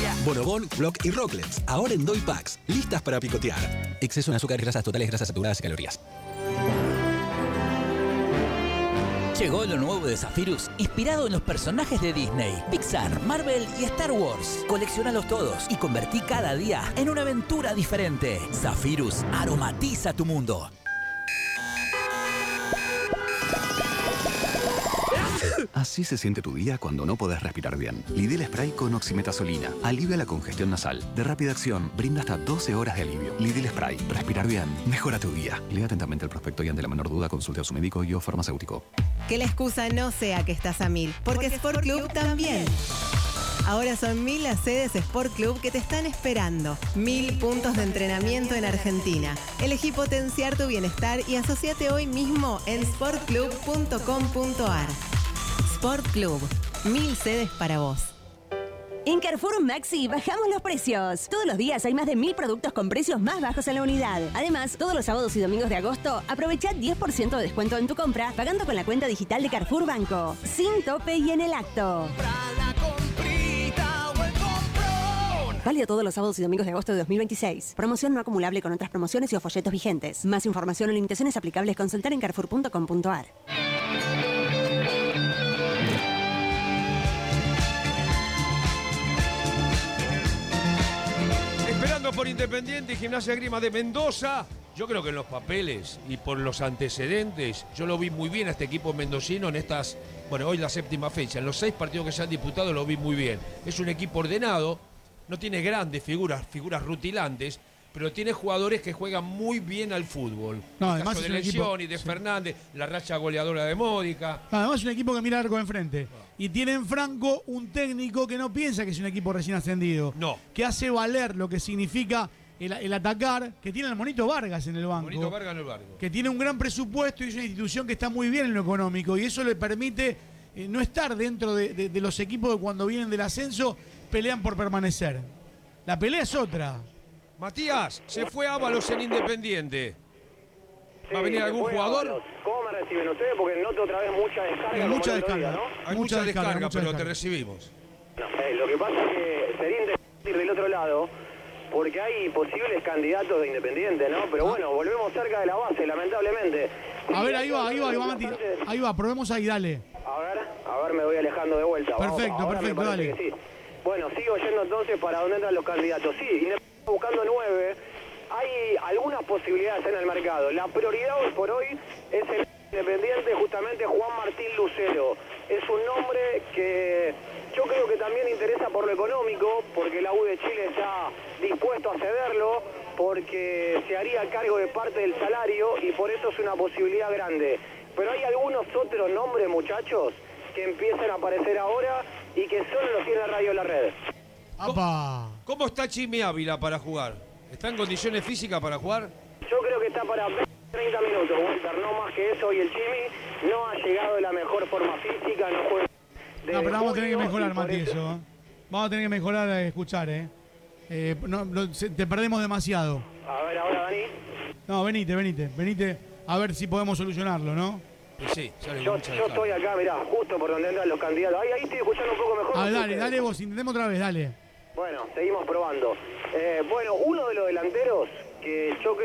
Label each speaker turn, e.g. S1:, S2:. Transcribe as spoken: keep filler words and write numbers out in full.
S1: Bonobón, Block y Rocklets, ahora en Doy Packs, listas para picotear. Exceso en azúcar, grasas totales, grasas saturadas y calorías.
S2: Llegó lo nuevo de Zephyrus, inspirado en los personajes de Disney, Pixar, Marvel y Star Wars. Colecciónalos todos y convertí cada día en una aventura diferente. Zephyrus aromatiza tu mundo.
S3: Así se siente tu día cuando no podés respirar bien. Lidl Spray con oximetazolina. Alivia la congestión nasal. De rápida acción, brinda hasta doce horas de alivio. Lidl Spray. Respirar bien. Mejora tu día. Lea atentamente el prospecto y ante la menor duda consulte a su médico y o farmacéutico.
S4: Que la excusa no sea que estás a mil, porque, porque Sport Club, Club también. Ahora son mil las sedes Sport Club que te están esperando. Mil puntos de entrenamiento en Argentina. Elegí potenciar tu bienestar y asociate hoy mismo en sport club punto com punto ar. Sport Club, mil sedes para vos.
S5: En Carrefour Maxi bajamos los precios. Todos los días hay más de mil productos con precios más bajos en la unidad. Además, todos los sábados y domingos de agosto, aprovecha diez por ciento de descuento en tu compra pagando con la cuenta digital de Carrefour Banco. Sin tope y en el acto. Válido todos los sábados y domingos de agosto de dos mil veintiséis. Promoción no acumulable con otras promociones y o folletos vigentes. Más información o limitaciones aplicables consultar en carrefour punto com punto ar.
S6: Esperando por Independiente y Gimnasia Grima de Mendoza. Yo creo que en los papeles y por los antecedentes, yo lo vi muy bien a este equipo mendocino en estas, bueno, hoy la séptima fecha. En los seis partidos que se han disputado lo vi muy bien. Es un equipo ordenado, no tiene grandes figuras, figuras rutilantes, pero tiene jugadores que juegan muy bien al fútbol.
S7: No,
S6: el
S7: además
S6: caso
S7: es
S6: de
S7: un equipo,
S6: Lencioni, de
S7: sí.
S6: Fernández, la racha goleadora de Módica.
S7: No, además es un equipo que mira arco enfrente. Y tiene en Franco un técnico que no piensa que es un equipo recién ascendido.
S6: No.
S7: Que hace valer lo que significa el, el atacar, que tiene al Monito Vargas en el banco.
S6: Monito Vargas en el barco.
S7: Que tiene un gran presupuesto y es una institución que está muy bien en lo económico. Y eso le permite eh, no estar dentro de, de, de los equipos que cuando vienen del ascenso pelean por permanecer. La pelea es otra.
S6: Matías, se fue Ábalos en Independiente. ¿Va a venir algún jugador?
S8: Ábalos. ¿Cómo me reciben ustedes? Porque noto otra vez mucha descarga.
S7: Mucha descarga,
S8: día, ¿no?
S6: Hay mucha,
S7: mucha
S6: descarga,
S7: descarga, mucha
S6: pero
S7: descarga.
S6: te recibimos.
S8: No, eh, lo que pasa es que sería interesante ir del otro lado, porque hay posibles candidatos de Independiente, ¿no? Pero bueno, volvemos cerca de la base, lamentablemente.
S7: A ver, ahí va, ahí va, ahí va, Mati. Ahí va, probemos ahí, dale.
S8: A ver, a ver, me voy alejando de vuelta.
S7: Perfecto,
S8: Vamos, ahora
S7: perfecto,
S8: me parece
S7: dale.
S8: que sí. Bueno, sigo yendo entonces para dónde entran los candidatos. Sí, Independiente buscando nueve. Hay algunas posibilidades en el mercado. La prioridad hoy por hoy es el Independiente, justamente Juan Martín Lucero. Es un nombre que yo creo que también interesa por lo económico, porque la U de Chile está dispuesto a cederlo, porque se haría cargo de parte del salario y por eso es una posibilidad grande. Pero hay algunos otros nombres, muchachos, que empiezan a aparecer ahora y que solo los tiene Radio La Red.
S7: ¡Apa!
S6: ¿Cómo está Chimi Ávila para jugar? ¿Está en condiciones físicas para jugar?
S8: Yo creo que está para veinte, treinta minutos, Walter, no más que eso. Y el Chimi no ha llegado de la mejor forma física, no juega.
S7: No, pero vamos a tener que mejorar,
S8: Mati,
S7: Mati, eso. ¿eh? Vamos a tener que mejorar a escuchar, ¿eh? eh no, no, se, te perdemos demasiado.
S8: A ver, ahora, Dani.
S7: No, venite, venite, venite. A ver si podemos solucionarlo, ¿no?
S6: Sí, sale
S8: Yo,
S6: mucha
S8: yo
S6: descarga.
S8: estoy acá, mirá, justo por donde entran los candidatos. Ahí, ahí estoy escuchando un poco mejor.
S7: Ah,
S8: ¿no?
S7: dale,
S8: Ustedes.
S7: dale vos, intentemos otra vez, dale.
S8: Bueno, seguimos probando. Eh, bueno, uno de los delanteros que yo creo